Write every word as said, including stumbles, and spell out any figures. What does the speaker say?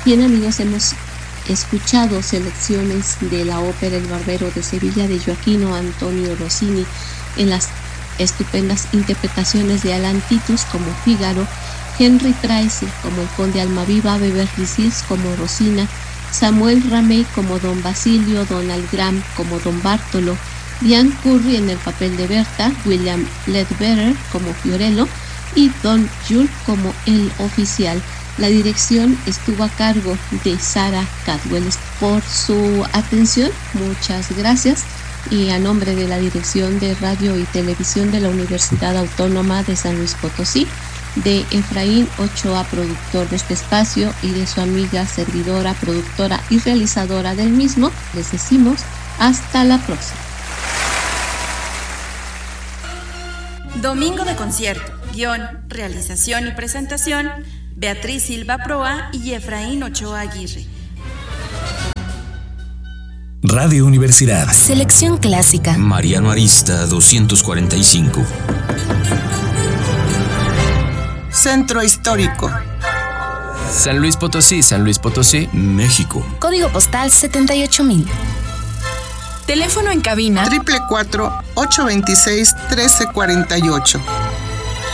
Bien, amigos, hemos escuchado selecciones de la ópera El Barbero de Sevilla de Gioachino Antonio Rossini en las estupendas interpretaciones de Alan Titus como Fígaro, Henry Price como el conde Almaviva, Beverly Hills como Rosina, Samuel Ramey como don Basilio, Donald Graham como don Bartolo, Diane Curry en el papel de Berta, William Ledbetter como Fiorello y don Jules como el oficial. La dirección estuvo a cargo de Sarah Cadwell. Por su atención, muchas gracias. Y a nombre de la Dirección de Radio y Televisión de la Universidad Autónoma de San Luis Potosí, de Efraín Ochoa, productor de este espacio, y de su amiga, servidora, productora y realizadora del mismo, les decimos hasta la próxima. Domingo de concierto, guión, realización y presentación, Beatriz Silva Proa y Efraín Ochoa Aguirre. Radio Universidad. Selección clásica. Mariano Arista doscientos cuarenta y cinco. Centro Histórico. San Luis Potosí, San Luis Potosí, México. Código postal setenta y ocho mil. Teléfono en cabina Triple cuatro, ocho veintiséis, trece cuarenta y ocho.